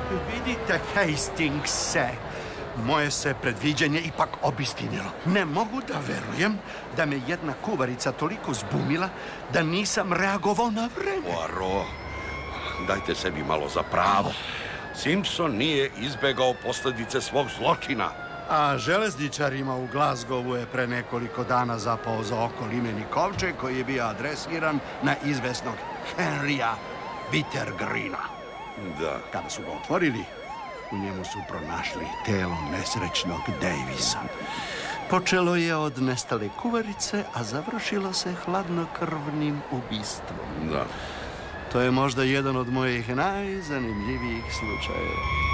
Vidite, Hastingse, moje se predviđenje ipak obistinilo. Ne mogu da verujem da me jedna kuvarica toliko zbunila da nisam reagovao na vreme. Poirot, dajte sebi malo za pravo. Simpson nije izbegao posljedice svog zločina. A železničarima u Glasgowu je pre nekoliko dana zapao za oko limeni kovčeg koji je bio adresiran na izvesnog Henrya Wintergreena. Da. Kada su ga otvorili, u njemu su pronašli telo nesrećnog Davisa. Počelo je od nestale kuvarice, a završilo se hladnokrvnim ubistvom. Da. To je možda jedan od mojih najzanimljivijih slučajeva.